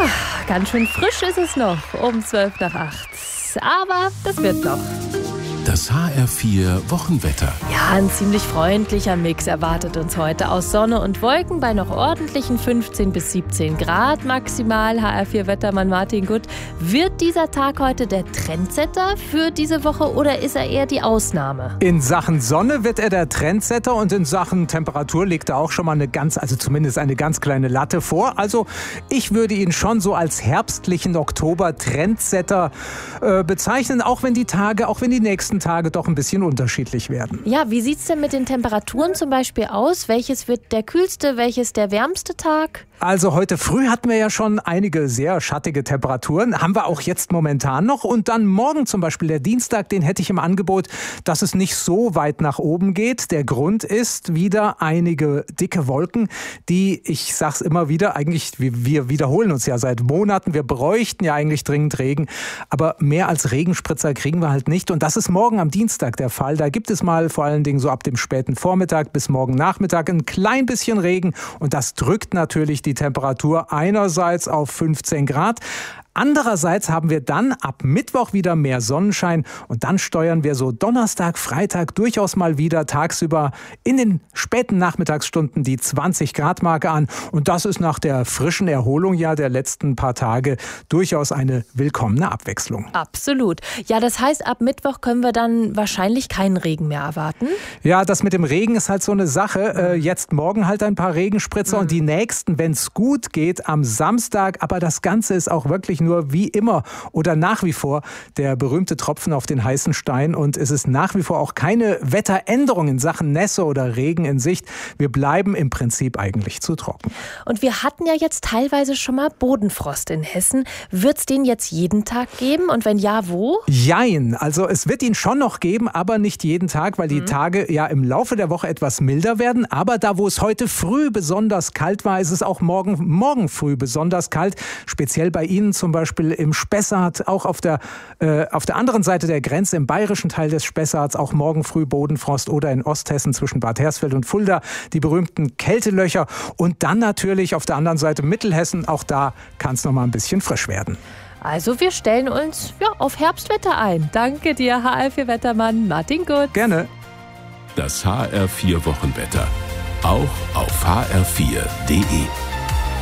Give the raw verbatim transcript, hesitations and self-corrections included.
Ganz schön frisch ist es noch, um zwölf nach acht. Aber das wird noch. Das H R vier Wochenwetter. Ja, ein ziemlich freundlicher Mix erwartet uns heute aus Sonne und Wolken bei noch ordentlichen fünfzehn bis siebzehn Grad maximal. H R vier Wettermann Martin Gutt, wird dieser Tag heute der Trendsetter für diese Woche oder ist er eher die Ausnahme? In Sachen Sonne wird er der Trendsetter und in Sachen Temperatur legt er auch schon mal eine ganz, also zumindest eine ganz kleine Latte vor. Also ich würde ihn schon so als herbstlichen Oktober-Trendsetter äh, bezeichnen, auch wenn die Tage, auch wenn die nächsten Tage doch ein bisschen unterschiedlich werden. Ja, wie sieht es denn mit den Temperaturen zum Beispiel aus? Welches wird der kühlste, welches der wärmste Tag? Also heute früh hatten wir ja schon einige sehr schattige Temperaturen. Haben wir auch jetzt momentan noch. Und dann morgen zum Beispiel, der Dienstag, den hätte ich im Angebot, dass es nicht so weit nach oben geht. Der Grund ist wieder einige dicke Wolken, die, ich sag's immer wieder, eigentlich, wir wiederholen uns ja seit Monaten, wir bräuchten ja eigentlich dringend Regen. Aber mehr als Regenspritzer kriegen wir halt nicht. Und das ist morgen am Dienstag der Fall. Da gibt es mal vor allen Dingen so ab dem späten Vormittag bis morgen Nachmittag ein klein bisschen Regen. Und das drückt natürlich die Temperatur einerseits auf fünfzehn Grad. Andererseits haben wir dann ab Mittwoch wieder mehr Sonnenschein und dann steuern wir so Donnerstag, Freitag durchaus mal wieder tagsüber in den späten Nachmittagsstunden die zwanzig Grad Marke an. Und das ist nach der frischen Erholung ja der letzten paar Tage durchaus eine willkommene Abwechslung. Absolut. Ja, das heißt, ab Mittwoch können wir dann wahrscheinlich keinen Regen mehr erwarten? Ja, das mit dem Regen ist halt so eine Sache. Jetzt morgen halt ein paar Regenspritzer mhm. und die nächsten, wenn es gut geht, am Samstag. Aber das Ganze ist auch wirklich nur wie immer oder nach wie vor der berühmte Tropfen auf den heißen Stein und es ist nach wie vor auch keine Wetteränderung in Sachen Nässe oder Regen in Sicht. Wir bleiben im Prinzip eigentlich zu trocken. Und wir hatten ja jetzt teilweise schon mal Bodenfrost in Hessen. Wird es den jetzt jeden Tag geben und wenn ja, wo? Jein, also es wird ihn schon noch geben, aber nicht jeden Tag, weil die mhm. Tage ja im Laufe der Woche etwas milder werden. Aber da, wo es heute früh besonders kalt war, ist es auch morgen, morgen früh besonders kalt. Speziell bei Ihnen zum Beispiel im Spessart, auch auf der, äh, auf der anderen Seite der Grenze, im bayerischen Teil des Spessarts, auch morgen früh Bodenfrost oder in Osthessen zwischen Bad Hersfeld und Fulda, die berühmten Kältelöcher. Und dann natürlich auf der anderen Seite Mittelhessen, auch da kann es noch mal ein bisschen frisch werden. Also wir stellen uns ja, auf Herbstwetter ein. Danke dir, H R vier Wettermann Martin Gutt. Gerne. Das H R vier Wochenwetter, auch auf h r vier punkt d e.